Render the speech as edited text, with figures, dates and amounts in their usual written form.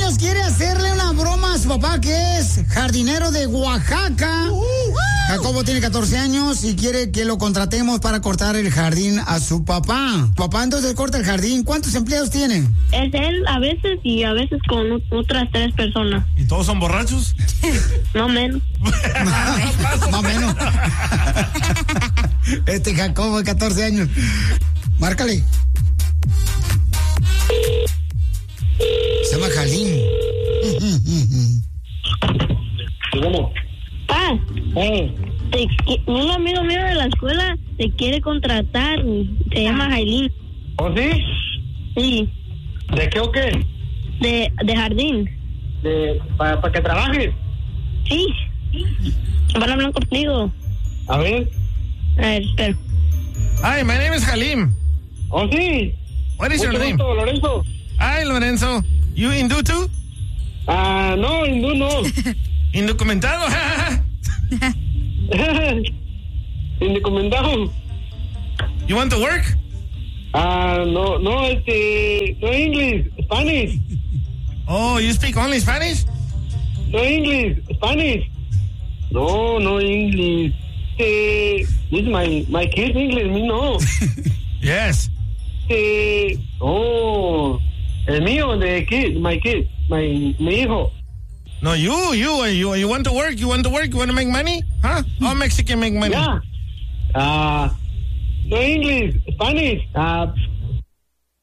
años quiere hacerle una broma a su papá, que es jardinero de Oaxaca. Jacobo tiene 14 años y quiere que lo contratemos para cortar el jardín a su papá. Papá entonces corta el jardín. ¿Cuántos empleados tiene? Es él a veces y a veces con otras 3 personas. ¿Y todos son borrachos? No menos. Más o menos. Jacobo de 14 años. Márcale. Se llama Jalín. ¿Cómo? Un amigo mío de la escuela te quiere contratar. Se llama Jailín. ¿Oh, sí? Sí. ¿De qué o qué? De jardín. ¿Para que trabajes? Sí. Van a hablar contigo. A ver, espera. Hi, my name is Halim. ¿oh, sí? What is your Mucho name? gusto, Lorenzo. Hi, Lorenzo. You Hindu too? No, hindú no. Indocumentado. Indocumentado. You want to work? No English, Spanish. Oh, you speak only Spanish? No English, Spanish. No English. This is my kid's English, me no. Yes. El mío, my kid, mi hijo. No, you want to work? You want to work? You want to make money? Huh? All Mexican make money. Yeah. No English, Spanish.